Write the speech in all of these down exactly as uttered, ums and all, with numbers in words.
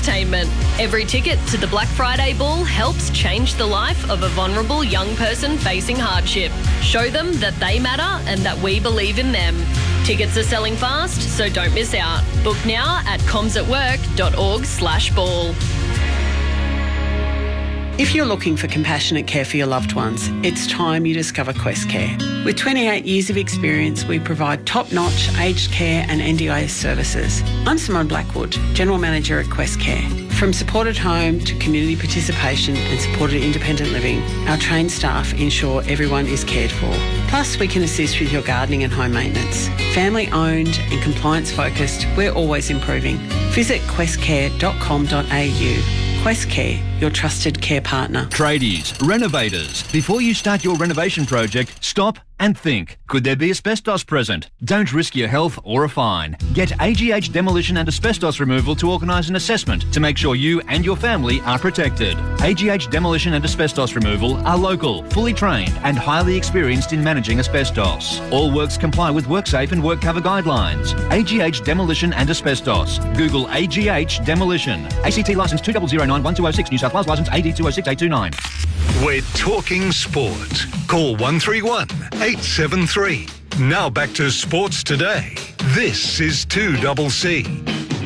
entertainment. Every ticket to the Black Friday Ball helps change the life of a vulnerable young person facing hardship. Show them that they matter and that we believe in them. Tickets are selling fast, so don't miss out. Book now at comsatwork.org slash ball. If you're looking for compassionate care for your loved ones, it's time you discover Quest Care. With twenty-eight years of experience, we provide top-notch aged care and N D I S services. I'm Simone Blackwood, General Manager at Quest Care. From supported home to community participation and supported independent living, our trained staff ensure everyone is cared for. Plus, we can assist with your gardening and home maintenance. Family-owned and compliance-focused, we're always improving. Visit quest care dot com dot a u. Quest Care, your trusted care partner. Tradies, renovators. Before you start your renovation project, stop and think. Could there be asbestos present? Don't risk your health or a fine. Get A G H Demolition and Asbestos Removal to organise an assessment to make sure you and your family are protected. A G H Demolition and Asbestos Removal are local, fully trained and highly experienced in managing asbestos. All works comply with WorkSafe and WorkCover guidelines. A G H Demolition and Asbestos. Google A G H Demolition. A C T licence two zero zero nine one two oh six, New South Wales licence A D two oh six eight two nine. We're talking sport. Call one three one, eight seven three. Now back to Sports Today. This is two C C.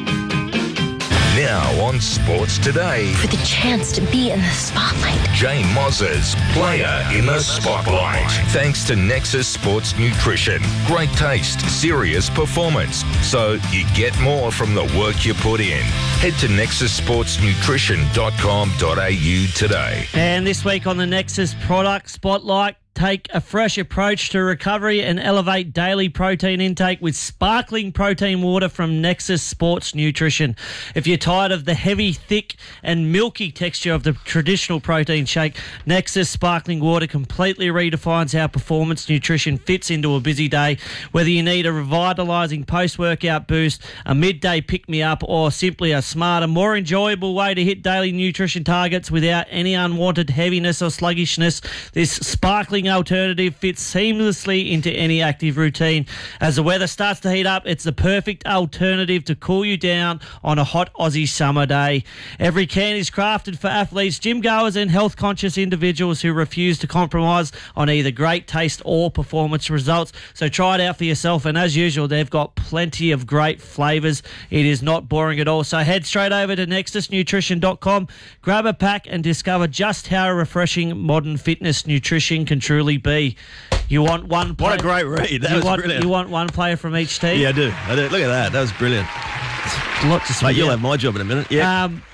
Now on Sports Today. For the chance to be in the spotlight. Jane Moz's Player in the Spotlight. Thanks to Nexus Sports Nutrition. Great taste, serious performance. So you get more from the work you put in. Head to nexus sports nutrition dot com dot a u today. And this week on the Nexus Product Spotlight, take a fresh approach to recovery and elevate daily protein intake with sparkling protein water from Nexus Sports Nutrition. If you're tired of the heavy, thick and milky texture of the traditional protein shake, Nexus Sparkling Water completely redefines how performance nutrition fits into a busy day. Whether you need a revitalising post-workout boost, a midday pick-me-up or simply a smarter, more enjoyable way to hit daily nutrition targets without any unwanted heaviness or sluggishness, this sparkling alternative fits seamlessly into any active routine. As the weather starts to heat up, it's the perfect alternative to cool you down on a hot Aussie summer day. Every can is crafted for athletes, gym goers and health conscious individuals who refuse to compromise on either great taste or performance results. So try it out for yourself, and as usual, they've got plenty of great flavours. It is not boring at all. So head straight over to nexus nutrition dot com, grab a pack and discover just how refreshing modern fitness nutrition can truly be. You want one player, What a great read. That you was want, brilliant. You want one player from each team? Yeah, I do. I do. Look at that. That was brilliant. Lots of Mate, you'll have my job in a minute. Yeah. Um,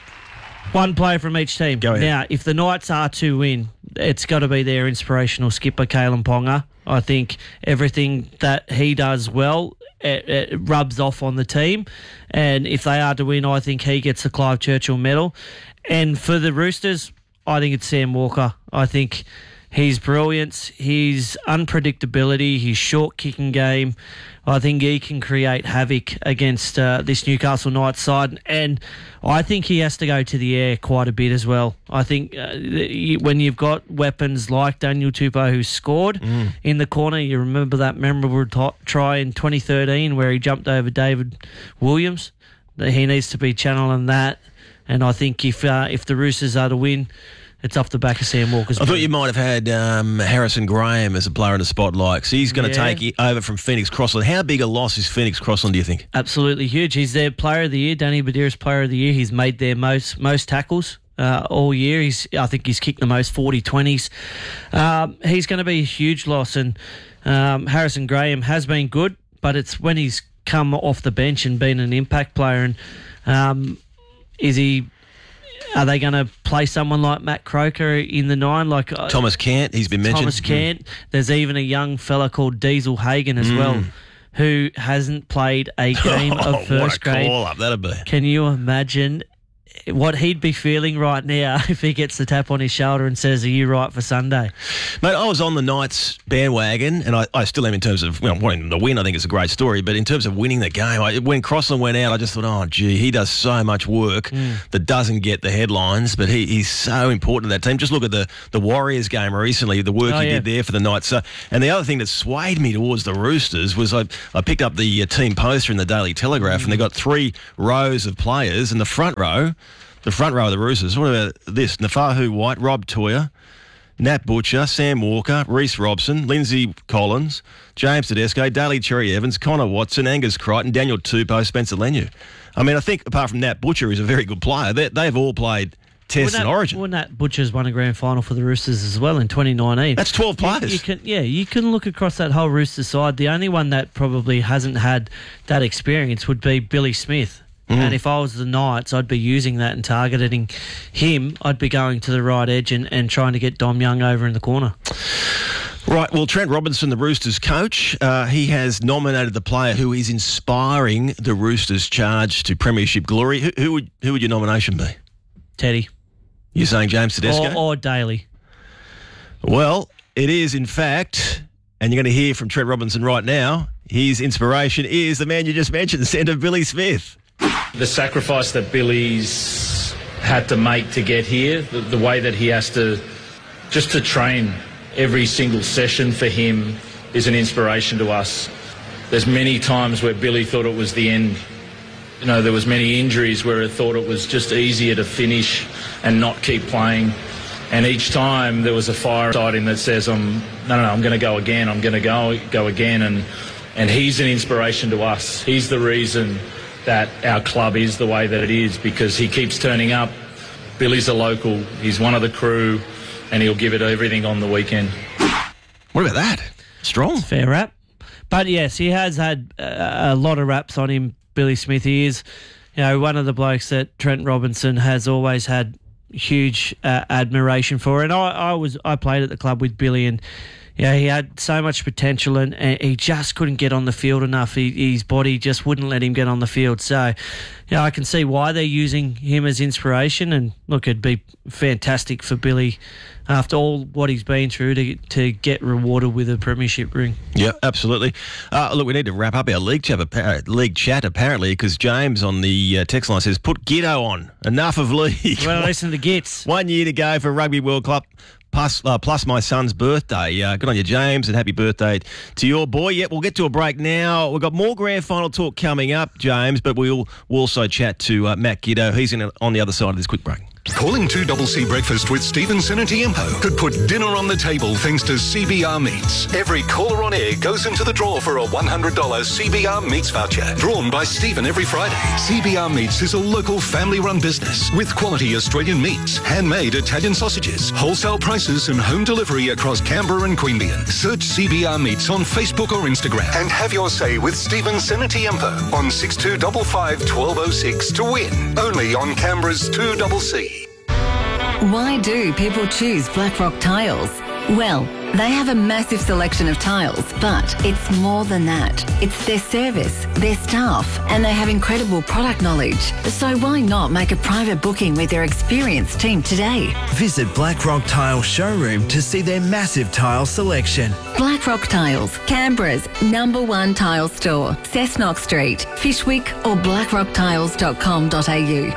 one player from each team. Go ahead. Now, if the Knights are to win, it's got to be their inspirational skipper, Kalen Ponga. I think everything that he does well, it, it rubs off on the team. And if they are to win, I think he gets the Clive Churchill medal. And for the Roosters, I think it's Sam Walker. I think his brilliance, his unpredictability, his short kicking game, I think he can create havoc against uh, this Newcastle Knights side. And I think he has to go to the air quite a bit as well. I think uh, when you've got weapons like Daniel Tupou, who scored mm. in the corner, you remember that memorable t- try in twenty thirteen where he jumped over David Williams, that he needs to be channeling that. And I think if uh, if the Roosters are to win, it's off the back of Sam Walker's. I thought you might have had um, Harrison Graham as a player in the spotlight. So he's going to Yeah. take it over from Phoenix Crossland. How big a loss is Phoenix Crossland, do you think? Absolutely huge. He's their player of the year, Danny Badiris player of the year. He's made their most most tackles uh, all year. He's I think he's kicked the most forty twenties. Um, he's going to be a huge loss. And um, Harrison Graham has been good, but it's when he's come off the bench and been an impact player. And um, is he... Are they going to play someone like Matt Croker in the nine? Like uh, Thomas Cant, he's been mentioned. Thomas Cant. Mm. There's even a young fella called Diesel Hagen as mm. well, who hasn't played a game oh, of first what a grade. call up that'd be. Can you imagine what he'd be feeling right now if he gets the tap on his shoulder and says, "Are you right for Sunday?" Mate, I was on the Knights bandwagon, and I, I still am in terms of, well, wanting them to win. I think it's a great story, but in terms of winning the game, I, when Crossland went out, I just thought, oh, gee, he does so much work mm. that doesn't get the headlines, but he, he's so important to that team. Just look at the, the Warriors game recently, the work oh, he yeah. did there for the Knights. So, and the other thing that swayed me towards the Roosters was I, I picked up the uh, team poster in the Daily Telegraph, mm. and they got three rows of players, and the front row, the front row of the Roosters, what about this? Nafahu White, Rob Toyer, Nat Butcher, Sam Walker, Reece Robson, Lindsay Collins, James Tedesco, Daly Cherry Evans, Connor Watson, Angus Crichton, Daniel Tupou, Spencer Leniu. I mean, I think apart from Nat Butcher, who's a very good player, they, they've all played Test and Origin. Well, Nat Butcher's won a grand final for the Roosters as well in twenty nineteen. That's twelve players. You, you can, yeah, you can look across that whole Roosters side. The only one that probably hasn't had that experience would be Billy Smith. Mm. And if I was the Knights, I'd be using that and targeting him. I'd be going to the right edge and, and trying to get Dom Young over in the corner. Right, well, Trent Robinson, the Roosters coach, uh, he has nominated the player who is inspiring the Roosters' charge to premiership glory. Who, who would who would your nomination be? Teddy. You're saying James Tedesco? Or, or Daly. Well, it is, in fact, and you're going to hear from Trent Robinson right now, his inspiration is the man you just mentioned, centre Billy Smith. The sacrifice that Billy's had to make to get here, the, the way that he has to, just to train every single session for him is an inspiration to us. There's many times where Billy thought it was the end. You know, there was many injuries where he thought it was just easier to finish and not keep playing. And each time there was a fire inside him that says, "I'm no, no, no I'm going to go again. I'm going to go go again." And and he's an inspiration to us. He's the reason that our club is the way that it is, because he keeps turning up. Billy's a local. He's one of the crew, and he'll give it everything on the weekend. What about that? Strong. Fair rap. But yes, he has had a, a lot of raps on him, Billy Smith. He is, you know, one of the blokes that Trent Robinson has always had huge uh, admiration for. And I, I was I played at the club with Billy, and yeah, he had so much potential, and, and he just couldn't get on the field enough. He, his body just wouldn't let him get on the field. So, yeah, I can see why they're using him as inspiration. And look, it'd be fantastic for Billy, after all what he's been through, to to get rewarded with a premiership ring. Yeah, absolutely. Uh, look, we need to wrap up our league chat, uh, league chat apparently, because James on the uh, text line says, "Put Gitto on. Enough of league." Well, listen to Gits. One year to go for Rugby World Cup. Plus, uh, plus my son's birthday. Uh, good on you, James, and happy birthday to your boy. Yep, we'll get to a break now. We've got more grand final talk coming up, James, but we'll, we'll also chat to uh, Matt Giddo. He's in, on the other side of this quick break. Calling two C C Breakfast with Stephen Senatiempo could put dinner on the table thanks to C B R Meats. Every caller on air goes into the draw for a one hundred dollars C B R Meats voucher, drawn by Stephen every Friday. C B R Meats is a local family-run business with quality Australian meats, handmade Italian sausages, wholesale prices and home delivery across Canberra and Queanbeyan. Search C B R Meats on Facebook or Instagram and have your say with Stephen Senatiempo on six two five five, one two zero six to win. Only on Canberra's two C C. Why do people choose Blackrock Tiles? Well, they have a massive selection of tiles, but it's more than that. It's their service, their staff, and they have incredible product knowledge. So why not make a private booking with their experienced team today? Visit Blackrock Tile Showroom to see their massive tile selection. Blackrock Tiles, Canberra's number one tile store. Cessnock Street, Fishwick or blackrock tiles dot com dot a u.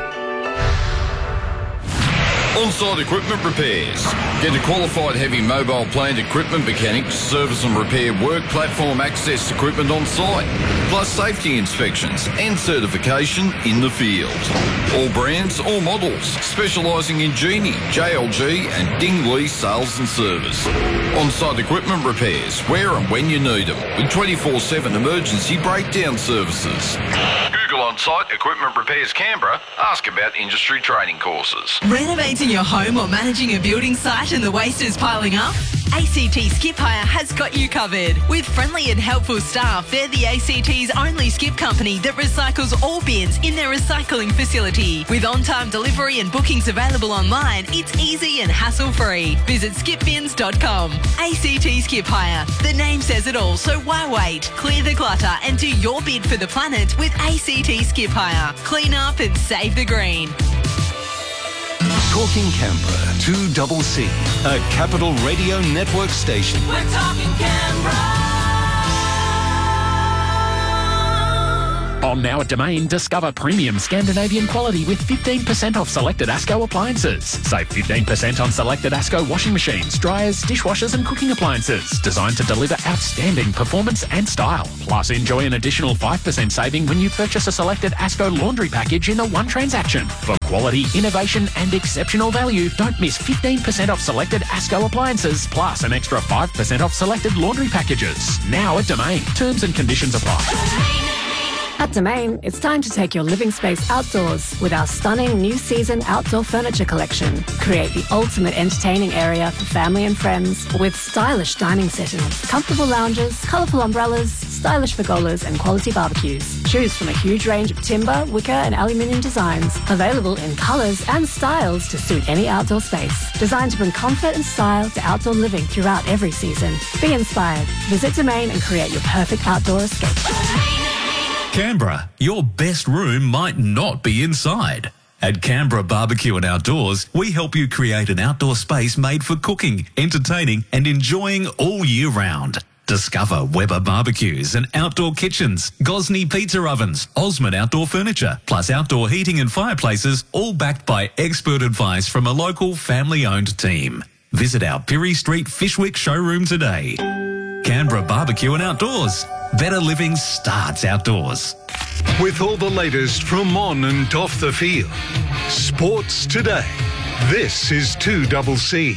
On-site equipment repairs. Get a qualified heavy mobile plant equipment mechanic to service and repair work platform access equipment on site, plus safety inspections and certification in the field. All brands, all models, specialising in Genie, J L G and Dingley sales and service. On-site equipment repairs, where and when you need them, with twenty-four seven emergency breakdown services. Google On-Site Equipment Repairs Canberra. Ask about industry training courses. Renovating your home or managing a building site and the waste is piling up? A C T Skip Hire has got you covered. With friendly and helpful staff, they're the A C T's only skip company that recycles all bins in their recycling facility. With on-time delivery and bookings available online, it's easy and hassle-free. Visit skip bins dot com. A C T Skip Hire. The name says it all, so why wait? Clear the clutter and do your bid for the planet with A C T Skip Hire. Clean up and save the green. Talking Canberra, two double C, a Capital Radio Network station. We're talking Canberra. On now at Domain, discover premium Scandinavian quality with fifteen percent off selected ASCO appliances. Save fifteen percent on selected ASCO washing machines, dryers, dishwashers and cooking appliances. Designed to deliver outstanding performance and style. Plus, enjoy an additional five percent saving when you purchase a selected ASCO laundry package in a one transaction. For quality, innovation and exceptional value, don't miss fifteen percent off selected ASCO appliances, plus an extra five percent off selected laundry packages. Now at Domain. Terms and conditions apply. At Domain, it's time to take your living space outdoors with our stunning new season outdoor furniture collection. Create the ultimate entertaining area for family and friends with stylish dining settings, comfortable lounges, colourful umbrellas, stylish pergolas and quality barbecues. Choose from a huge range of timber, wicker and aluminium designs, available in colours and styles to suit any outdoor space. Designed to bring comfort and style to outdoor living throughout every season. Be inspired. Visit Domain and create your perfect outdoor escape. Canberra, your best room might not be inside. At Canberra Barbecue and Outdoors, we help you create an outdoor space made for cooking, entertaining and enjoying all year round. Discover Weber barbecues and outdoor kitchens, Gosney pizza ovens, Osmond outdoor furniture, plus outdoor heating and fireplaces, all backed by expert advice from a local family-owned team. Visit our Pirie Street Fishwick showroom today. Canberra Barbecue and Outdoors. Better living starts outdoors. With all the latest from on and off the field. Sports today. This is two double C.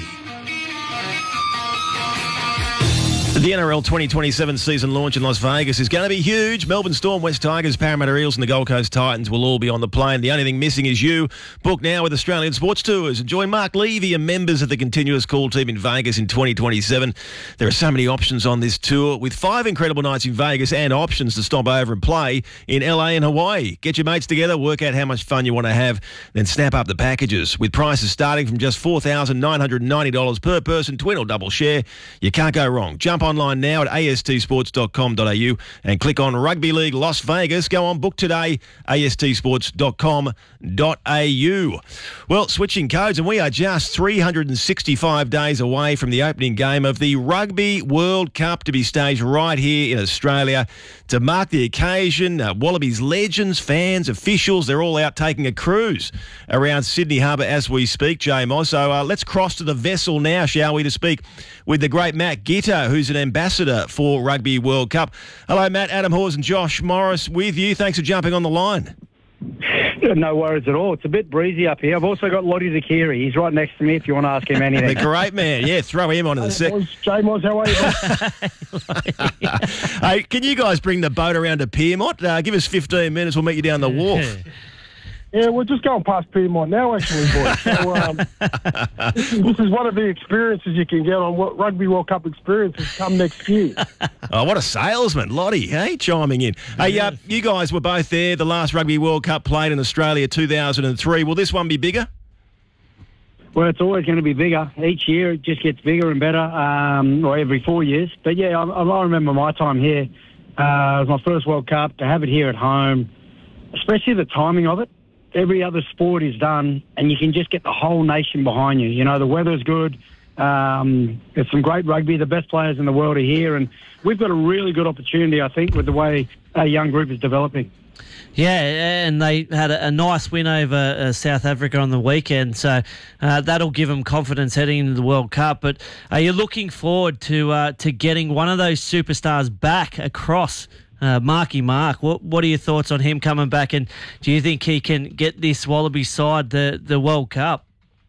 The N R L twenty twenty-seven season launch in Las Vegas is going to be huge. Melbourne Storm, West Tigers, Parramatta Eels and the Gold Coast Titans will all be on the plane. The only thing missing is you. Book now with Australian Sports Tours and join Mark Levy and members of the Continuous Call team in Vegas in twenty twenty-seven. There are so many options on this tour with five incredible nights in Vegas and options to stop over and play in L A and Hawaii. Get your mates together, work out how much fun you want to have, then snap up the packages with prices starting from just four thousand nine hundred ninety dollars per person, twin or double share. You can't go wrong. Jump online now at a s t sports dot com dot a u and click on Rugby League Las Vegas. Go on, book today, a s t sports dot com dot a u. Well, switching codes, and we are just three hundred sixty-five days away from the opening game of the Rugby World Cup to be staged right here in Australia. To mark the occasion, uh, Wallabies legends, fans, officials, they're all out taking a cruise around Sydney Harbour as we speak, J Moz. So uh, let's cross to the vessel now, shall we, to speak with the great Matt Gitter, who's an ambassador for Rugby World Cup. Hello, Matt. Adam Hawes and Josh Morris with you. Thanks for jumping on the line. Yeah, no worries at all. It's a bit breezy up here. I've also got Lottie Zakiri. He's right next to me if you want to ask him anything. The great man. Yeah, throw him onto the set. Jay Moz, how are you? Hey, can you guys bring the boat around to Pyrmont? Uh, give us fifteen minutes. We'll meet you down the wharf. Yeah, we're just going past Pyrmont now, actually, boys. So, um, this, is, this is one of the experiences you can get on what Rugby World Cup experiences come next year. Oh, what a salesman, Lottie, hey, chiming in. Hey, uh, you guys were both there. The last Rugby World Cup played in Australia, two thousand three. Will this one be bigger? Well, it's always going to be bigger. Each year it just gets bigger and better, um, or every four years. But, yeah, I, I remember my time here. Uh, it was my first World Cup. To have it here at home, especially the timing of it. Every other sport is done, and you can just get the whole nation behind you. You know, the weather's good. Um, there's some great rugby. The best players in the world are here, and we've got a really good opportunity, I think, with the way our young group is developing. Yeah, and they had a, a nice win over uh, South Africa on the weekend, so uh, that'll give them confidence heading into the World Cup. But are you looking forward to uh, to getting one of those superstars back across? Uh, Marky Mark, what what are your thoughts on him coming back, and do you think he can get this Wallaby side the, the World Cup?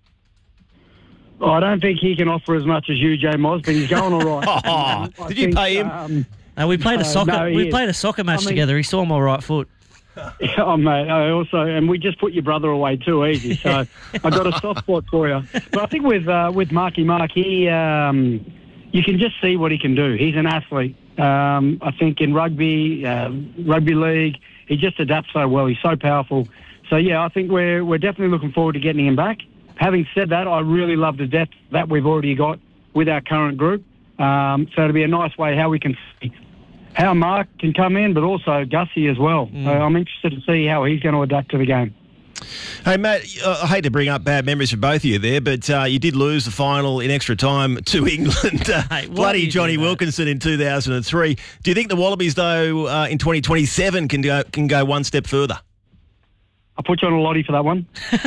Oh, I don't think he can offer as much as you, Jay Moz, but he's going all right. oh, um, did you think, pay him? Um, no, we played a soccer. Uh, no, we is. played a soccer match I mean, together. He saw my right foot. Oh, mate, I also, and we just put your brother away too easy, so I got a soft spot for you. But I think with uh, with Marky Mark, he, um, you can just see what he can do. He's an athlete. Um, I think in rugby, uh, rugby league, he just adapts so well. He's so powerful. So yeah, I think we're we're definitely looking forward to getting him back. Having said that, I really love the depth that we've already got with our current group. Um, so it'll be a nice way how we can see how Mark can come in, but also Gussie as well. Mm. So I'm interested to see how he's going to adapt to the game. Hey, Matt, uh, I hate to bring up bad memories for both of you there, but uh, you did lose the final in extra time to England. Uh, Hey, why bloody do you Johnny do that? Wilkinson in two thousand three. Do you think the Wallabies, though, uh, in twenty twenty-seven can go, can go one step further? I'll put you on a lottie for that one.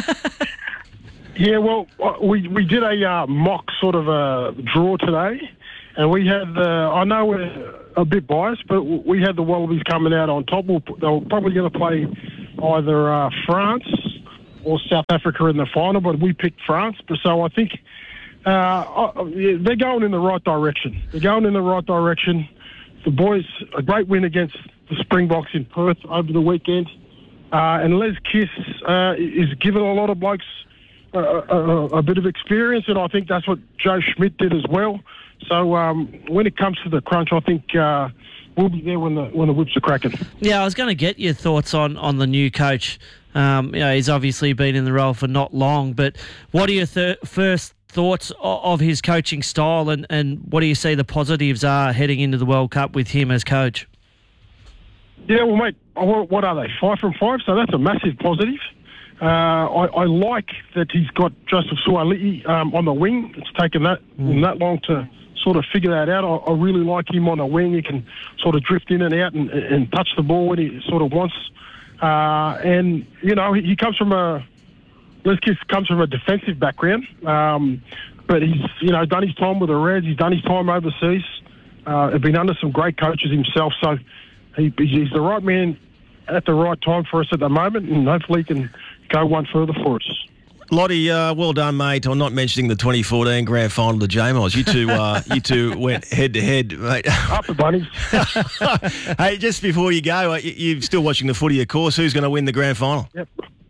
Yeah, well, uh, we we did a uh, mock sort of a draw today, and we had the. I know we're a bit biased, but we had the Wallabies coming out on top. We'll, they were probably going to play either uh, France or South Africa in the final, but we picked France. So I think uh, uh, they're going in the right direction. They're going in the right direction. The boys, a great win against the Springboks in Perth over the weekend, uh, and Les Kiss uh, is giving a lot of blokes A, a, a bit of experience, and I think that's what Joe Schmidt did as well. So um, when it comes to the crunch, I think uh, we'll be there when the when the whips are cracking. Yeah, I was going to get your thoughts on, on the new coach. Um, you know, he's obviously been in the role for not long, but what are your th- first thoughts of, of his coaching style, and, and what do you see the positives are heading into the World Cup with him as coach? Yeah, well, mate, what are they? Five from five, so that's a massive positive. Uh, I, I like that he's got Joseph Suaalii um, on the wing. It's taken that mm. that long to sort of figure that out. I, I really like him on the wing. He can sort of drift in and out and, and touch the ball when he sort of wants. Uh, and, you know, he, he comes from a, Les Kiss comes from a defensive background. Um, but he's, you know, done his time with the Reds. He's done his time overseas. Uh, he's been under some great coaches himself. So he, he's the right man at the right time for us at the moment, and hopefully he can go one further for us. Lottie, uh, well done, mate, on not mentioning the twenty fourteen grand final to J M O S. You two, uh, you two went head to head, mate. Up the bunnies. Hey, just before you go, uh, you, you're still watching the footy, of course. Who's going to win the grand final? Yep.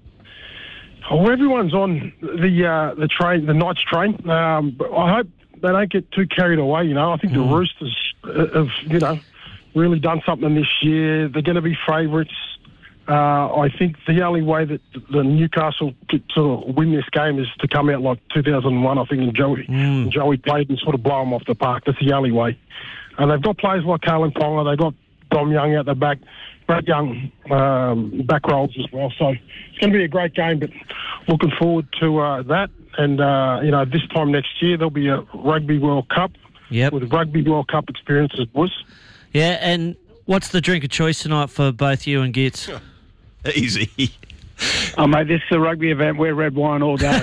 Well, everyone's on the uh, the train, the Knights train. Um, but I hope they don't get too carried away. You know, I think mm. the Roosters have, you know, really done something this year. They're going to be favourites. Uh, I think the only way that the Newcastle could sort of win this game is to come out like two thousand one, I think, and Joey, mm. and Joey played and sort of blow them off the park. That's the only way. And they've got players like Kalen Ponga. They've got Dom Young out the back, Brad Young um, back rolls as well. So it's going to be a great game, but looking forward to uh, that. And, uh, you know, this time next year there'll be a Rugby World Cup yep. with Rugby World Cup experiences, boys. Yeah, and what's the drink of choice tonight for both you and Gitz? Easy. Oh, mate, this is a rugby event. We're red wine all day.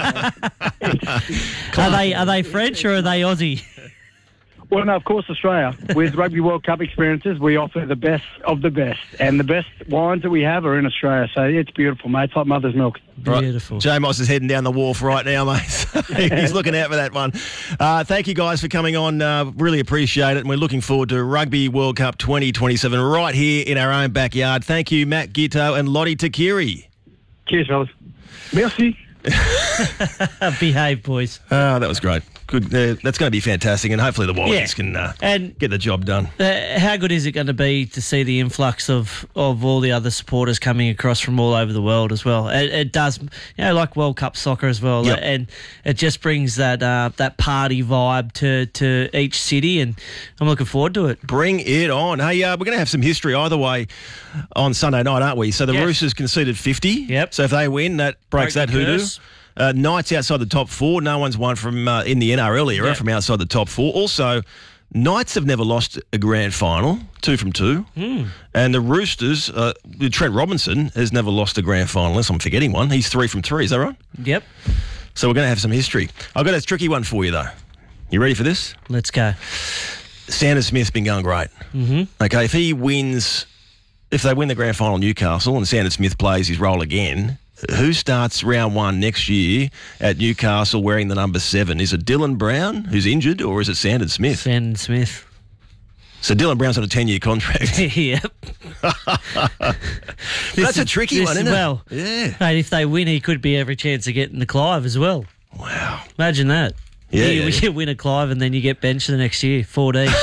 Are they are they French or are they Aussie? Well, no, of course, Australia. With Rugby World Cup experiences, we offer the best of the best. And the best wines that we have are in Australia. So it's beautiful, mate. It's like mother's milk. Beautiful. Right. J Moss is heading down the wharf right now, mate. He's looking out for that one. Uh, thank you guys for coming on. Uh, really appreciate it. And we're looking forward to Rugby World Cup twenty twenty-seven right here in our own backyard. Thank you, Matt Gitto and Lottie Takiri. Cheers, fellas. Merci. Behave, boys. Oh, that was great. Good. Uh, that's going to be fantastic, and hopefully the Wallabies Yeah. can uh, And- get the job done. Uh, how good is it going to be to see the influx of, of all the other supporters coming across from all over the world as well? It, it does, you know, like World Cup soccer as well, Yep. and it just brings that uh, that party vibe to, to each city, and I'm looking forward to it. Bring it on. Hey, uh, we're going to have some history either way on Sunday night, aren't we? So the Yes. Roosters conceded fifty. Yep. So if they win, that breaks Break that the hoodoo. curse. Uh, Knights outside the top four. No one's won from uh, in the N R L era Yep. from outside the top four. Also, Knights have never lost a grand final, two from two. Mm. And the Roosters, uh, Trent Robinson has never lost a grand final, unless I'm forgetting one. He's three from three, is that right? Yep. So we're going to have some history. I've got a tricky one for you, though. You ready for this? Let's go. Sanders Smith's been going great. Mm-hmm. Okay, if he wins, if they win the grand final Newcastle and Sanders Smith plays his role again, who starts round one next year at Newcastle wearing the number seven? Is it Dylan Brown, who's injured, or is it Sanders Smith? Sanders Smith. So Dylan Brown's on a ten-year contract. Yep. That's a tricky this one, is isn't well. it? Yeah. Mate, if they win, he could be every chance of getting the Clive as well. Wow. Imagine that. Yeah, You, yeah. you win a Clive and then you get benched the next year, fourteen.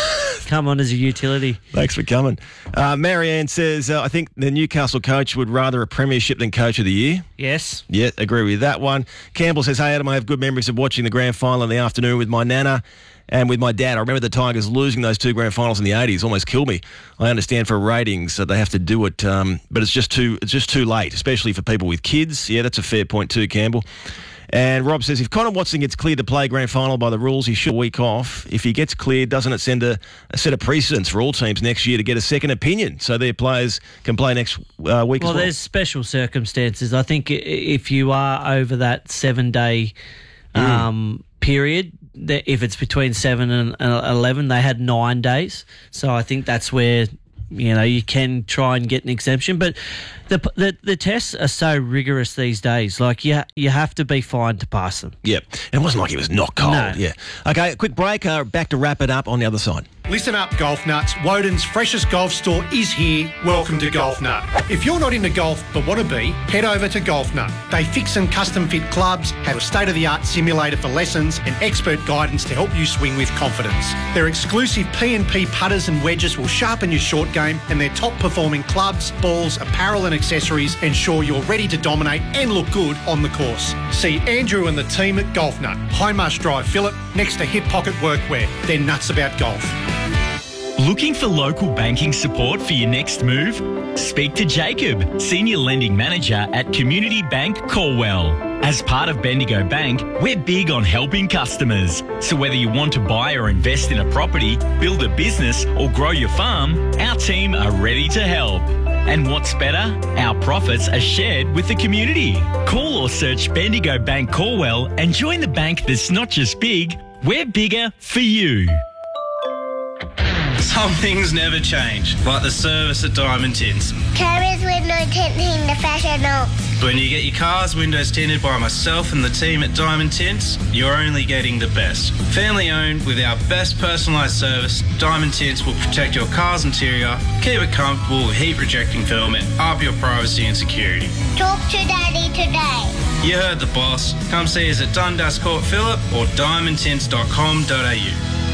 come on as a utility. Thanks for coming. Uh, Marianne says, uh, I think the Newcastle coach would rather a premiership than coach of the year. Yes. Yeah, agree with that one. Campbell says, hey, Adam, I have good memories of watching the grand final in the afternoon with my nana and with my dad. I remember the Tigers losing those two grand finals in the eighties. Almost killed me. I understand for ratings that they have to do it, um, but it's just too it's just too late, especially for people with kids. Yeah, that's a fair point too, Campbell. And Rob says, if Connor Watson gets cleared to play grand final by the rules, he should a week off. If he gets cleared, doesn't it send a, a set of precedents for all teams next year to get a second opinion so their players can play next uh, week well, as well? there's special circumstances. I think i- if you are over that seven-day um, mm. period, that if it's between seven and eleven, they had nine days. So I think that's where, you know, you can try and get an exemption. But the the, the tests are so rigorous these days. Like, you, you have to be fine to pass them. Yep. And it wasn't like it was not cold. No. Yeah. Okay, quick break. Uh, back to wrap it up on the other side. Listen up, golf nuts. Woden's freshest golf store is here. Welcome to Golf Nut. If you're not into golf but want to be, head over to Golf Nut. They fix and custom fit clubs, have a state-of-the-art simulator for lessons and expert guidance to help you swing with confidence. Their exclusive P and P putters and wedges will sharpen your short game, and their top-performing clubs, balls, apparel and accessories ensure you're ready to dominate and look good on the course. See Andrew and the team at Golf Nut, Highmarsh Drive, Phillip, next to Hip Pocket Workwear. They're nuts about golf. Looking for local banking support for your next move? Speak to Jacob, Senior Lending Manager at Community Bank Corwell. As part of Bendigo Bank, we're big on helping customers. So whether you want to buy or invest in a property, build a business or grow your farm, our team are ready to help. And what's better? Our profits are shared with the community. Call or search Bendigo Bank Corwell and join the bank that's not just big, we're bigger for you. Some things never change, like the service at Diamond Tints. Carers window tinting the professional. When you get your car's windows tinted by myself and the team at Diamond Tints, you're only getting the best. Family owned with our best personalised service, Diamond Tints will protect your car's interior, keep it comfortable with heat rejecting film and up your privacy and security. Talk to Daddy today. You heard the boss. Come see us at Dundas Court Phillip or diamond tints dot com dot a u.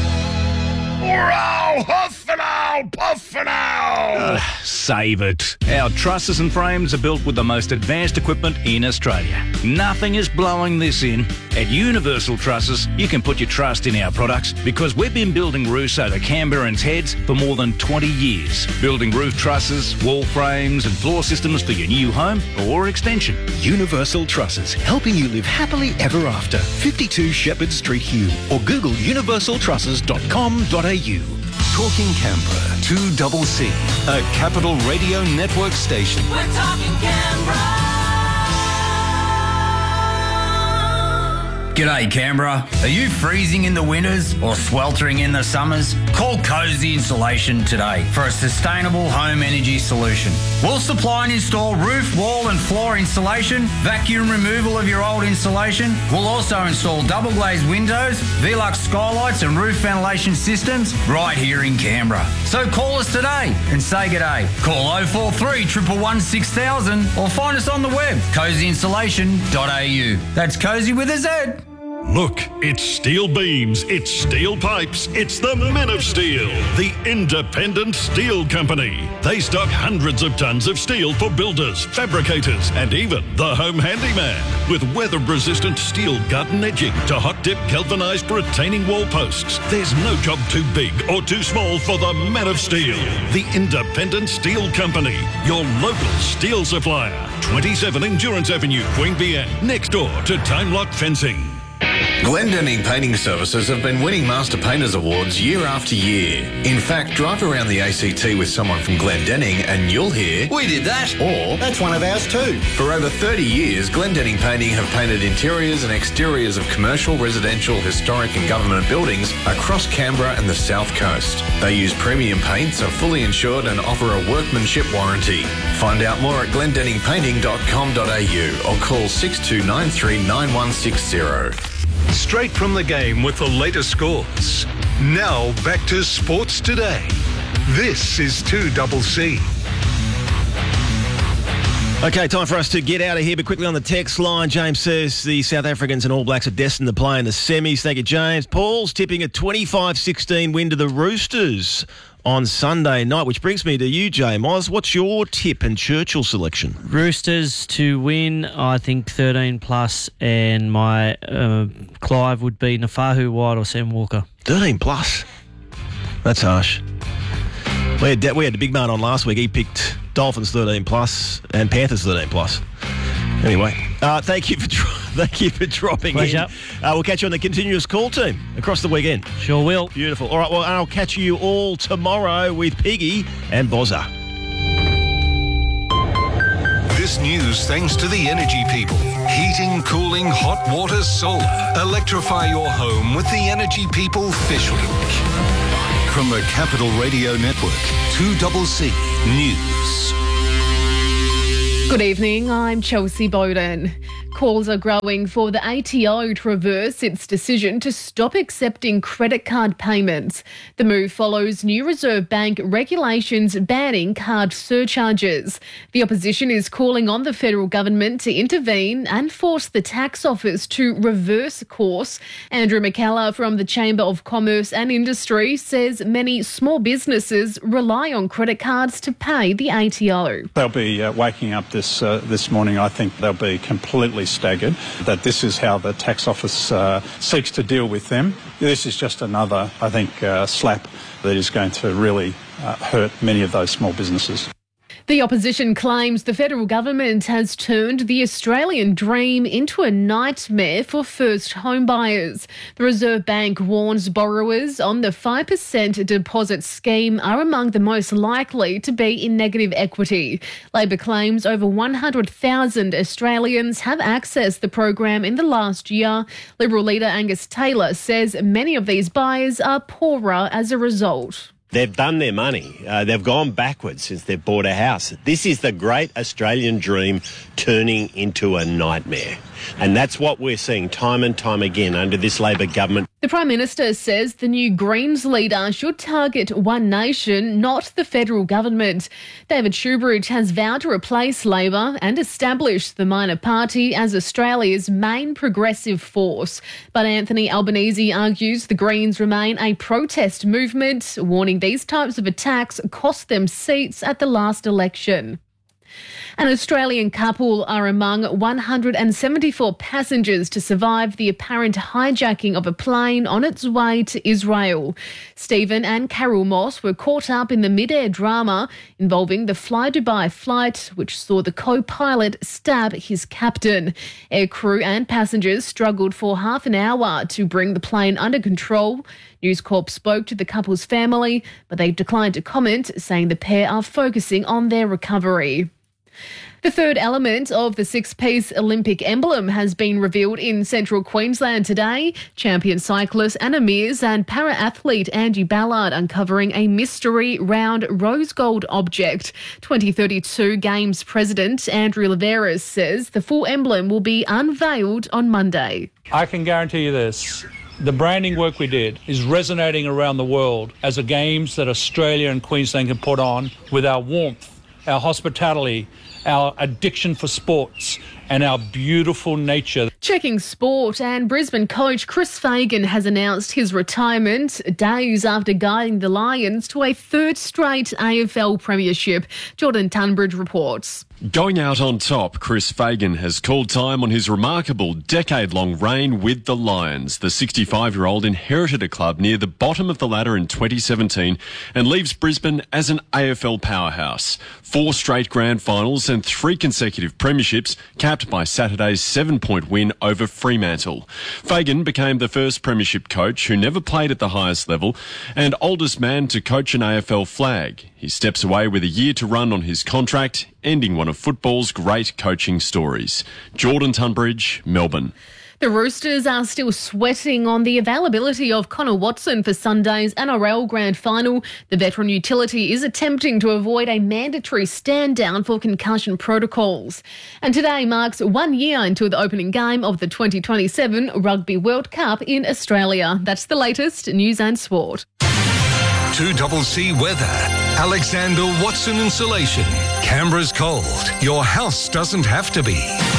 Wow, huff and ow, puff and ow! Uh, save it. Our trusses and frames are built with the most advanced equipment in Australia. Nothing is blowing this in. At Universal Trusses, you can put your trust in our products because we've been building roofs over Canberra and Heads for more than twenty years. Building roof trusses, wall frames and floor systems for your new home or extension. Universal Trusses, helping you live happily ever after. fifty-two Shepherd Street, Hume, or Google universal trusses dot com dot a u. Talking Canberra, two double C, a Capital Radio Network station. We're talking Canberra. G'day Canberra. Are you freezing in the winters or sweltering in the summers? Call Cozy Insulation today for a sustainable home energy solution. We'll supply and install roof, wall and floor insulation, vacuum removal of your old insulation. We'll also install double glazed windows, Velux skylights and roof ventilation systems right here in Canberra. So call us today and say g'day. Call oh four three, one one one, six thousand or find us on the web, cozy insulation dot a u. That's Cozy with a Z. Look, it's steel beams, it's steel pipes, it's the Men of Steel, the independent steel company. They stock hundreds of tons of steel for builders, fabricators, and even the home handyman. With weather-resistant steel gut and edging to hot-dip galvanised retaining wall posts, there's no job too big or too small for the Men of Steel, the independent steel company, your local steel supplier. twenty-seven Endurance Avenue, Queanbeyan, next door to Time Lock Fencing. Glendinning Painting Services have been winning Master Painters Awards year after year. In fact, drive around the A C T with someone from Glendinning and you'll hear, "We did that," or "That's one of ours too." For over thirty years, Glendinning Painting have painted interiors and exteriors of commercial, residential, historic and government buildings across Canberra and the South Coast. They use premium paints, are fully insured and offer a workmanship warranty. Find out more at glendinning painting dot com dot a u or call six two nine three, nine one six zero. Straight from the game with the latest scores. Now back to Sports Today. This is two double C. Okay, time for us to get out of here, but quickly on the text line, James says the South Africans and All Blacks are destined to play in the semis. Thank you, James. Paul's tipping a twenty-five sixteen win to the Roosters on Sunday night, which brings me to you, Jay Moz. What's your tip and Churchill selection? Roosters to win, I think thirteen plus, and my uh, Clive would be Nafahu White or Sam Walker. thirteen plus? That's harsh. We had, we had the big man on last week. He picked Dolphins thirteen plus and Panthers thirteen plus. Anyway, uh, thank you for thank you for dropping Pleasure. in. Uh, we'll catch you on the continuous call team across the weekend. Sure will. Beautiful. All right, well, I'll catch you all tomorrow with Piggy and Bozza. This news thanks to the energy people. Heating, cooling, hot water, solar. Electrify your home with the Energy People Fish Link. From the Capital Radio Network, two C C News. Good evening, I'm Chelsea Bowden. Calls are growing for the A T O to reverse its decision to stop accepting credit card payments. The move follows new Reserve Bank regulations banning card surcharges. The opposition is calling on the federal government to intervene and force the tax office to reverse course. Andrew McKellar from the Chamber of Commerce and Industry says many small businesses rely on credit cards to pay the A T O. They'll be uh, waking up this uh, this morning. I think they'll be completely staggered that this is how the tax office uh, seeks to deal with them. This is just another, I think, uh, slap that is going to really uh, hurt many of those small businesses. The opposition claims the federal government has turned the Australian dream into a nightmare for first home buyers. The Reserve Bank warns borrowers on the five percent deposit scheme are among the most likely to be in negative equity. Labor claims over one hundred thousand Australians have accessed the program in the last year. Liberal leader Angus Taylor says many of these buyers are poorer as a result. They've done their money. Uh, they've gone backwards since they've bought a house. This is the great Australian dream turning into a nightmare. And that's what we're seeing time and time again under this Labor government. The Prime Minister says the new Greens leader should target One Nation, not the federal government. David Shoebridge has vowed to replace Labor and establish the minor party as Australia's main progressive force. But Anthony Albanese argues the Greens remain a protest movement, warning these types of attacks cost them seats at the last election. An Australian couple are among one hundred seventy-four passengers to survive the apparent hijacking of a plane on its way to Israel. Stephen and Carol Moss were caught up in the mid-air drama involving the Fly Dubai flight, which saw the co-pilot stab his captain. Air crew and passengers struggled for half an hour to bring the plane under control. News Corp spoke to the couple's family, but they declined to comment, saying the pair are focusing on their recovery. The third element of the six-piece Olympic emblem has been revealed in central Queensland today. Champion cyclist Anna Mears and para-athlete Angie Ballard uncovering a mystery round rose gold object. twenty thirty-two Games President Andrew Laveras says the full emblem will be unveiled on Monday. I can guarantee you this. The branding work we did is resonating around the world as a Games that Australia and Queensland can put on with our warmth, our hospitality, our addiction for sports and our beautiful nature. Checking sport, and Brisbane coach Chris Fagan has announced his retirement days after guiding the Lions to a third straight A F L premiership. Jordan Tunbridge reports. Going out on top, Chris Fagan has called time on his remarkable decade-long reign with the Lions. The sixty-five-year-old inherited a club near the bottom of the ladder in twenty seventeen and leaves Brisbane as an A F L powerhouse. Four straight grand finals and three consecutive premierships, capped by Saturday's seven-point win over Fremantle. Fagan became the first premiership coach who never played at the highest level and oldest man to coach an A F L flag. He steps away with a year to run on his contract, ending one of football's great coaching stories. Jordan Tunbridge, Melbourne. The Roosters are still sweating on the availability of Connor Watson for Sunday's N R L Grand Final. The veteran utility is attempting to avoid a mandatory stand down for concussion protocols. And today marks one year into the opening game of the twenty twenty-seven Rugby World Cup in Australia. That's the latest news and sport. two C C weather. Alexander Watson Insulation. Canberra's cold. Your house doesn't have to be.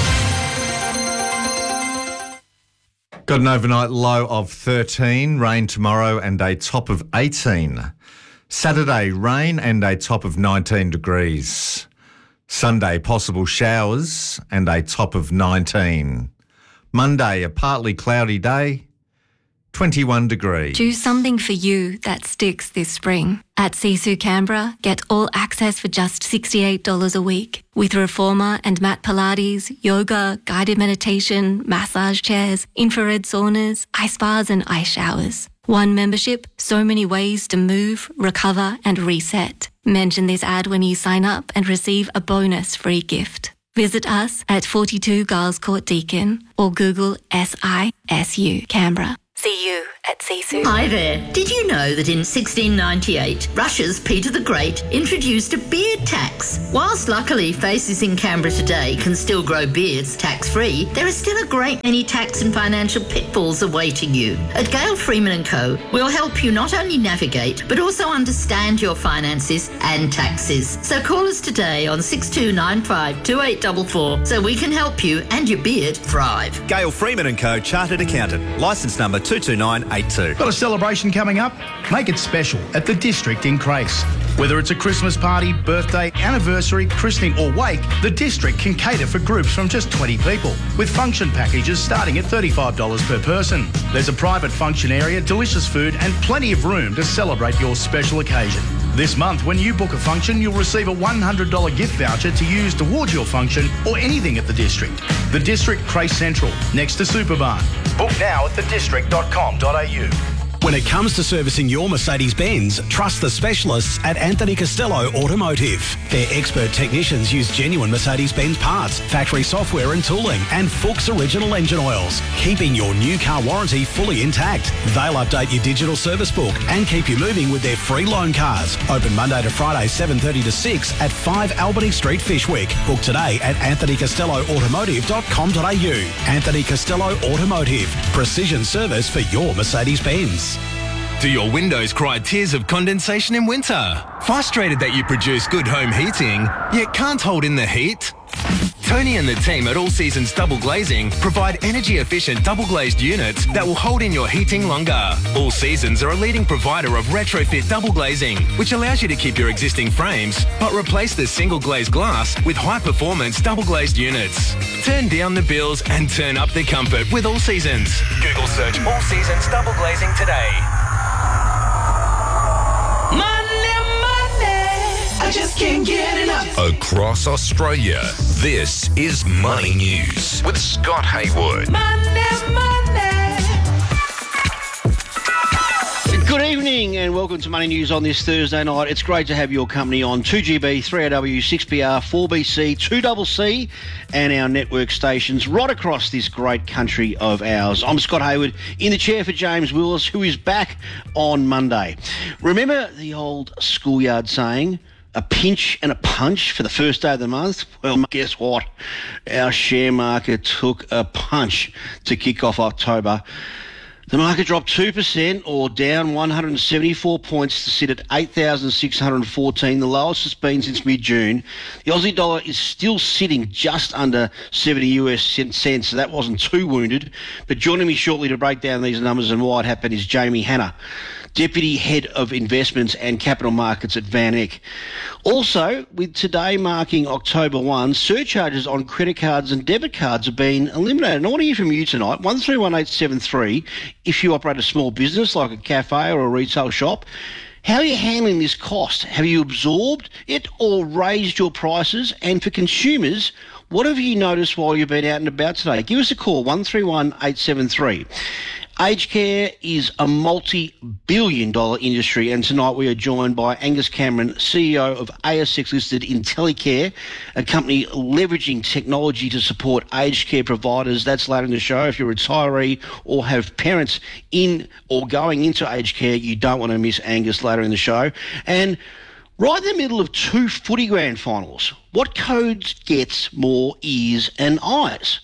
Got an overnight low of thirteen, rain tomorrow and a top of eighteen. Saturday, rain and a top of nineteen degrees. Sunday, possible showers and a top of nineteen. Monday, a partly cloudy day, twenty-one degrees. Do something for you that sticks this spring. At Sisu Canberra, get all access for just sixty-eight dollars a week. With Reformer and mat Pilates, yoga, guided meditation, massage chairs, infrared saunas, ice baths and ice showers. One membership, so many ways to move, recover and reset. Mention this ad when you sign up and receive a bonus free gift. Visit us at forty-two Giles Court Deakin or Google S I S U Canberra. See you at Sisu. Hi there. Did you know that in sixteen ninety-eight, Russia's Peter the Great introduced a beard tax? Whilst luckily faces in Canberra today can still grow beards tax-free, there is still a great many tax and financial pitfalls awaiting you. At Gale Freeman and Co, we'll help you not only navigate, but also understand your finances and taxes. So call us today on six two nine five, two eight four four so we can help you and your beard thrive. Gale Freeman and Co, Chartered Accountant, licence number two two nine eight two. Got a celebration coming up? Make it special at the District in Crace. Whether it's a Christmas party, birthday, anniversary, christening or wake, the District can cater for groups from just twenty people, with function packages starting at thirty-five dollars per person. There's a private function area, delicious food and plenty of room to celebrate your special occasion. This month, when you book a function, you'll receive a one hundred dollars gift voucher to use towards your function or anything at the District. The District, Crace Central, next to Superbarn. Book now at the district dot com dot a u. When it comes to servicing your Mercedes-Benz, trust the specialists at Anthony Costello Automotive. Their expert technicians use genuine Mercedes-Benz parts, factory software and tooling, and Fuchs original engine oils, keeping your new car warranty fully intact. They'll update your digital service book and keep you moving with their free loan cars. Open Monday to Friday, seven thirty to six at five Albany Street, Fishwick. Book today at anthony costello automotive dot com dot a u. Anthony Costello Automotive. Precision service for your Mercedes-Benz. Do your windows cry tears of condensation in winter? Frustrated that you produce good home heating, yet can't hold in the heat? Tony and the team at All Seasons Double Glazing provide energy-efficient double-glazed units that will hold in your heating longer. All Seasons are a leading provider of retrofit double glazing, which allows you to keep your existing frames, but replace the single-glazed glass with high-performance double-glazed units. Turn down the bills and turn up the comfort with All Seasons. Google search All Seasons Double Glazing today. I just can't get enough. Across Australia, this is Money News with Scott Haywood. Monday, Monday. Good evening and welcome to Money News on this Thursday night. It's great to have your company on two G B, three A W, six B R, four B C, two C C and our network stations right across this great country of ours. I'm Scott Haywood in the chair for James Willis, who is back on Monday. Remember the old schoolyard saying, a pinch and a punch for the first day of the month? Well, guess what? Our share market took a punch to kick off October. The market dropped two percent or down one hundred seventy-four points to sit at eight thousand six hundred fourteen, the lowest it's been since mid-June. The Aussie dollar is still sitting just under seventy U S cents, so that wasn't too wounded. But joining me shortly to break down these numbers and why it happened is Jamie Hanna, Deputy Head of Investments and Capital Markets at Van Eck. Also, with today marking October first, surcharges on credit cards and debit cards have been eliminated. And I want to hear from you tonight, one three one eight seven three, if you operate a small business like a cafe or a retail shop. How are you handling this cost? Have you absorbed it or raised your prices? And for consumers, what have you noticed while you've been out and about today? Give us a call, one three one eight seven three. Aged care is a multi-billion dollar industry, and tonight we are joined by Angus Cameron, C E O of A S X-listed IntelliCare, a company leveraging technology to support aged care providers. That's later in the show. If you're a retiree or have parents in or going into aged care, you don't want to miss Angus later in the show. And right in the middle of two footy grand finals, what codes gets more ears and eyes?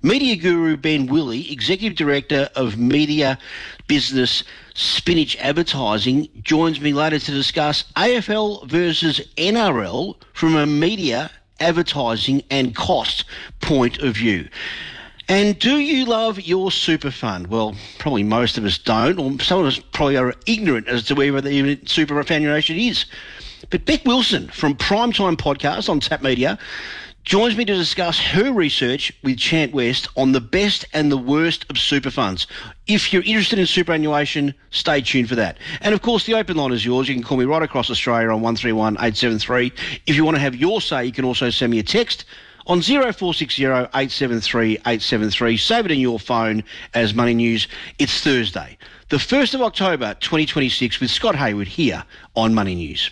Media guru Ben Willey, Executive Director of Media Business Spinach Advertising, joins me later to discuss A F L versus N R L from a media, advertising and cost point of view. And do you love your super fund? Well, probably most of us don't, or some of us probably are ignorant as to whether the superannuation is. But Beck Wilson from Primetime Podcast on Tap Media joins me to discuss her research with Chant West on the best and the worst of super funds. If you're interested in superannuation, stay tuned for that. And of course, the open line is yours. You can call me right across Australia on one three one eight seven three. If you want to have your say, you can also send me a text on zero four six zero eight seven three eight seven three. Save it in your phone as Money News. It's Thursday, the first of October twenty twenty-six, with Scott Hayward here on Money News.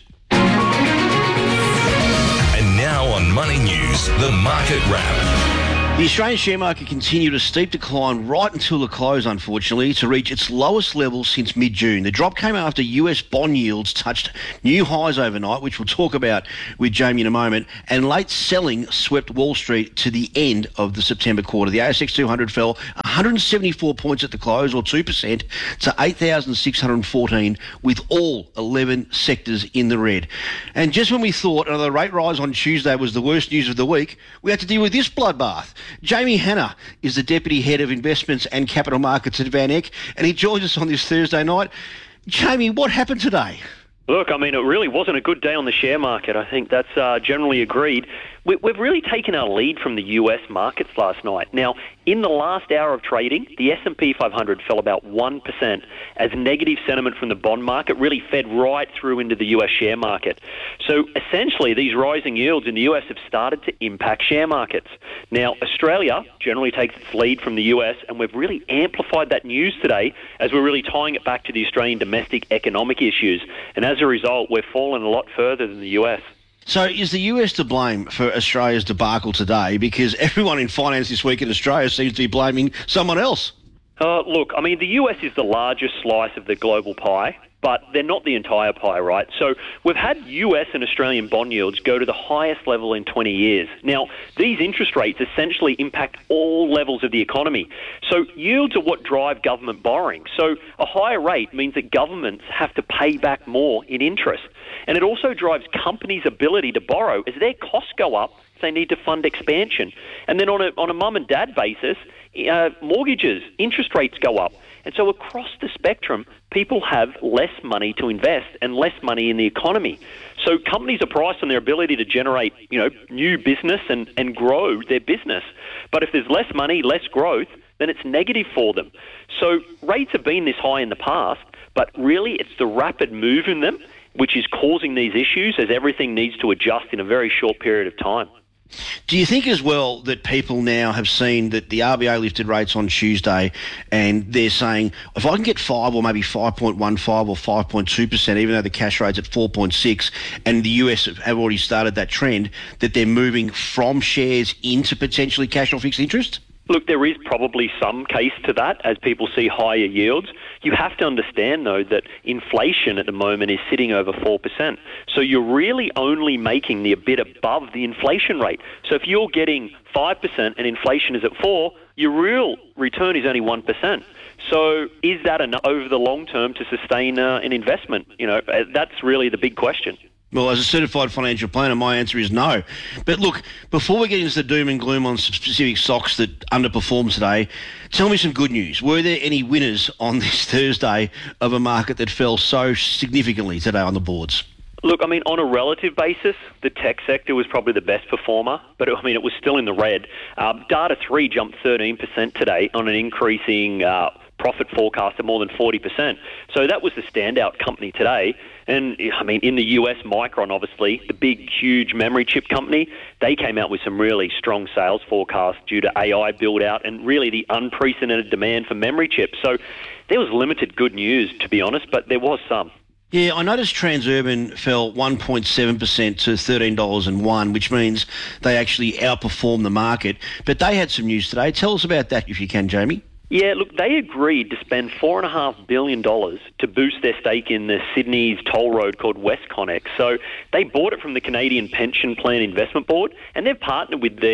And now on Money News, the Market Wrap. The Australian share market continued a steep decline right until the close, unfortunately, to reach its lowest level since mid-June. The drop came after U S bond yields touched new highs overnight, which we'll talk about with Jamie in a moment, and late selling swept Wall Street to the end of the September quarter. The A S X two hundred fell one hundred seventy-four points at the close, or two percent, to eight thousand six hundred fourteen, with all eleven sectors in the red. And just when we thought another rate rise on Tuesday was the worst news of the week, we had to deal with this bloodbath. Jamie Hanna is the Deputy Head of Investments and Capital Markets at Van Eck, and he joins us on this Thursday night. Jamie, what happened today? Look, I mean, it really wasn't a good day on the share market. I think that's uh, generally agreed. We, we've really taken our lead from the U S markets last night. Now, in the last hour of trading, the S and P five hundred fell about one percent as negative sentiment from the bond market really fed right through into the U S share market. So essentially, these rising yields in the U S have started to impact share markets. Now, Australia generally takes its lead from the U S, and we've really amplified that news today as we're really tying it back to the Australian domestic economic issues. And as a result, we've fallen a lot further than the U S. So is the U S to blame for Australia's debacle today? Because everyone in finance this week in Australia seems to be blaming someone else. Uh, look, I mean, the U S is the largest slice of the global pie, but they're not the entire pie, right? So we've had U S and Australian bond yields go to the highest level in twenty years. Now, these interest rates essentially impact all levels of the economy. So yields are what drive government borrowing. So a higher rate means that governments have to pay back more in interest. And it also drives companies' ability to borrow as their costs go up. They need to fund expansion. And then on a, on a mum and dad basis, uh, mortgages, interest rates go up. And so across the spectrum, people have less money to invest and less money in the economy. So companies are priced on their ability to generate, you know, new business and, and grow their business. But if there's less money, less growth, then it's negative for them. So rates have been this high in the past, but really it's the rapid move in them which is causing these issues as everything needs to adjust in a very short period of time. Do you think as well that people now have seen that the R B A lifted rates on Tuesday and they're saying, if I can get five or maybe five point one five or five point two percent, even though the cash rate's at four point six, and the U S have already started that trend, that they're moving from shares into potentially cash or fixed interest? Look, there is probably some case to that as people see higher yields. You have to understand, though, that inflation at the moment is sitting over four percent. So you're really only making the a bit above the inflation rate. So if you're getting five percent and inflation is at four, your real return is only one percent. So is that enough over the long term to sustain uh, an investment? You know, that's really the big question. Well, as a certified financial planner, my answer is no. But look, before we get into the doom and gloom on specific stocks that underperformed today, tell me some good news. Were there any winners on this Thursday of a market that fell so significantly today on the boards? Look, I mean, on a relative basis, the tech sector was probably the best performer, but I mean, it was still in the red. Um, Data three jumped thirteen percent today on an increasing uh, profit forecast of more than forty percent. So that was the standout company today. And, I mean, in the U S, Micron, obviously, the big, huge memory chip company, they came out with some really strong sales forecasts due to A I build-out and really the unprecedented demand for memory chips. So there was limited good news, to be honest, but there was some. Yeah, I noticed Transurban fell one point seven percent to thirteen dollars and one, which means they actually outperformed the market. But they had some news today. Tell us about that if you can, Jamie. Yeah, look, they agreed to spend four point five billion dollars to boost their stake in the Sydney's toll road called WestConnex. So they bought it from the Canadian Pension Plan Investment Board, and they've partnered with them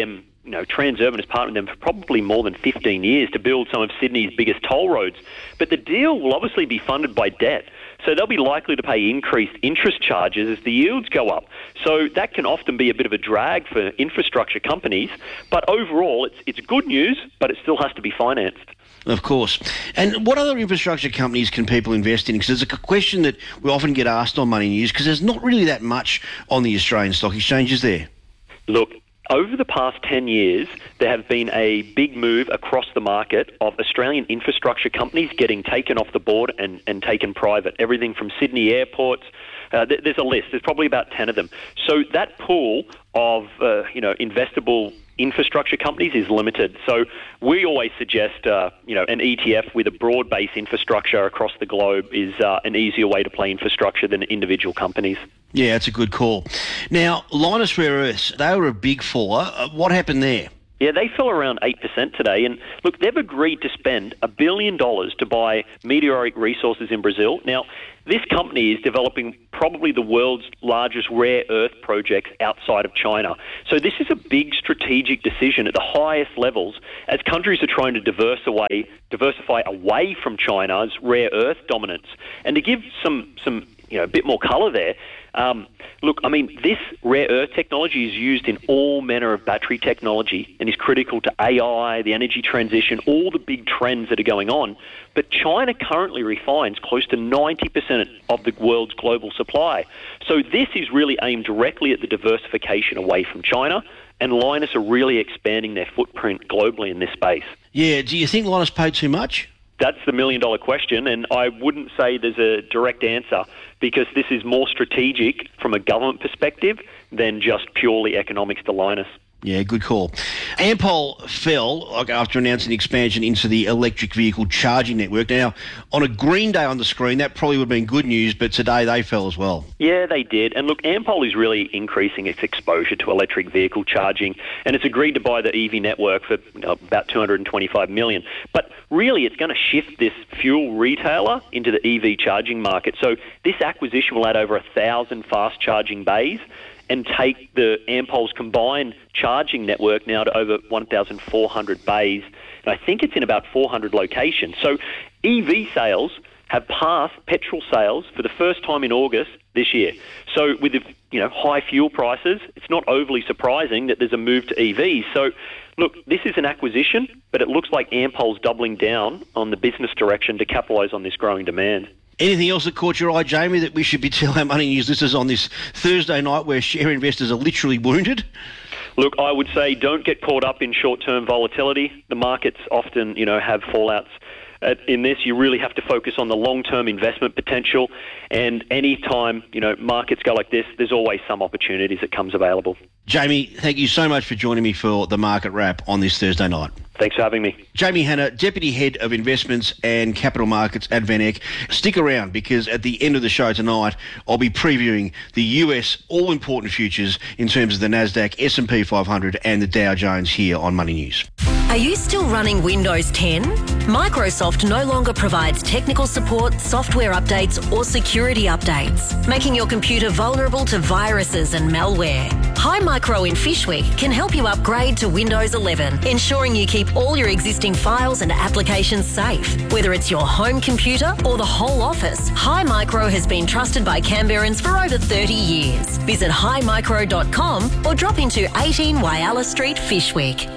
you know, Transurban has partnered with them for probably more than fifteen years to build some of Sydney's biggest toll roads. But the deal will obviously be funded by debt. So they'll be likely to pay increased interest charges as the yields go up. So that can often be a bit of a drag for infrastructure companies. But overall, it's it's good news, but it still has to be financed. Of course. And what other infrastructure companies can people invest in? Because there's a question that we often get asked on Money News, because there's not really that much on the Australian Stock Exchange, is there? Look, over the past ten years, there have been a big move across the market of Australian infrastructure companies getting taken off the board and, and taken private. Everything from Sydney airports. Uh, th- there's a list. There's probably about ten of them. So that pool of, uh, you know, investable infrastructure companies is limited. So we always suggest, uh, you know, an E T F with a broad-based infrastructure across the globe is uh, an easier way to play infrastructure than individual companies. Yeah, that's a good call. Now, Lynas Rare Earths, they were a big faller. Uh, what happened there? Yeah, they fell around eight percent today. And look, they've agreed to spend a billion dollars to buy Meteoric Resources in Brazil. Now, this company is developing probably the world's largest rare earth projects outside of China. So this is a big strategic decision at the highest levels as countries are trying to diverse away, diversify away from China's rare earth dominance. And to give some, some you know, a bit more colour there, Um, look, I mean, this rare earth technology is used in all manner of battery technology and is critical to A I, the energy transition, all the big trends that are going on. But China currently refines close to ninety percent of the world's global supply. So this is really aimed directly at the diversification away from China, and Lynas are really expanding their footprint globally in this space. Yeah, do you think Lynas paid too much? That's the million-dollar question, and I wouldn't say there's a direct answer because this is more strategic from a government perspective than just purely economics to Lynas. Yeah, good call. Ampol fell after announcing expansion into the electric vehicle charging network. Now, on a green day on the screen, that probably would have been good news, but today they fell as well. Yeah, they did. And look, Ampol is really increasing its exposure to electric vehicle charging, and it's agreed to buy the E V network for you know, about two hundred twenty-five million dollars. But really, it's going to shift this fuel retailer into the E V charging market. So this acquisition will add over a thousand fast charging bays and take the Ampol's combined charging network now to over one thousand four hundred bays. And I think it's in about four hundred locations. So E V sales have passed petrol sales for the first time in August this year. So with the you know high fuel prices, it's not overly surprising that there's a move to E Vs. So look, this is an acquisition, but it looks like Ampol's doubling down on the business direction to capitalise on this growing demand. Anything else that caught your eye, Jamie, that we should be telling our Money News listeners on this Thursday night where share investors are literally wounded? Look, I would say don't get caught up in short-term volatility. The markets often, you know, have fallouts. Uh, in this, you really have to focus on the long-term investment potential. And any time, you know, markets go like this, there's always some opportunities that comes available. Jamie, thank you so much for joining me for the Market Wrap on this Thursday night. Thanks for having me. Jamie Hanna, Deputy Head of Investments and Capital Markets at V A N E C. Stick around because at the end of the show tonight, I'll be previewing the U S all-important futures in terms of the NASDAQ, S and P five hundred and the Dow Jones here on Money News. Are you still running Windows ten? Microsoft no longer provides technical support, software updates or security updates, making your computer vulnerable to viruses and malware. Hi Micro in Fishwick can help you upgrade to Windows eleven, ensuring you keep all your existing files and applications safe. Whether it's your home computer or the whole office, Hi Micro has been trusted by Canberrans for over thirty years. Visit hi micro dot com or drop into eighteen Whyalla Street, Fishwick.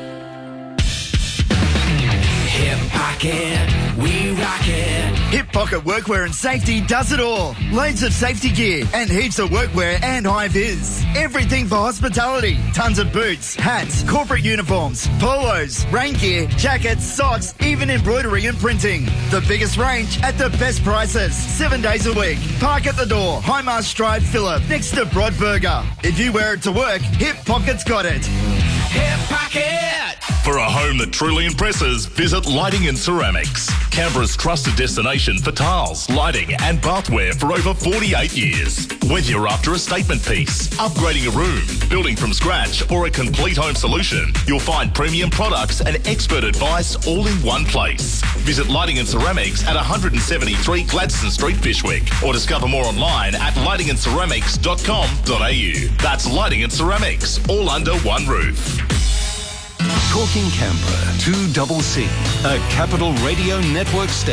Hip Pocket, we rock it. Hip Pocket Workwear and Safety does it all. Loads of safety gear and heaps of workwear and high-vis. Everything for hospitality. Tons of boots, hats, corporate uniforms, polos, rain gear, jackets, socks, even embroidery and printing. The biggest range at the best prices. Seven days a week. Park at the door. Highmast Drive, Phillip, next to Broadburger. If you wear it to work, Hip Pocket's got it. Hip Pocket! For a home that truly impresses, visit Lighting and Ceramics. Canberra's trusted destination for tiles, lighting and bathware for over forty-eight years. Whether you're after a statement piece, upgrading a room, building from scratch or a complete home solution, you'll find premium products and expert advice all in one place. Visit Lighting and Ceramics at one seventy-three Gladstone Street, Fishwick, or discover more online at lighting and ceramics dot com dot a u. That's Lighting and Ceramics, all under one roof. Talking Canberra, two C C, a Capital Radio Network station.